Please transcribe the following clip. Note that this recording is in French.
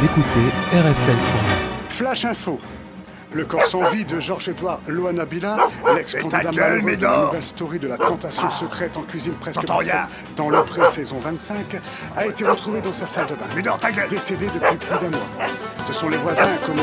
écoutez RFL 100. Flash info. Le corps sans vie de Georges-Édouard Loanabila, l'ex-candidat malheureux de la nouvelle story de la tentation secrète en cuisine presque parfaite dans le pré-saison 25, a été retrouvé dans sa salle de bain, décédé depuis plus d'un mois. Ce sont les voisins, comme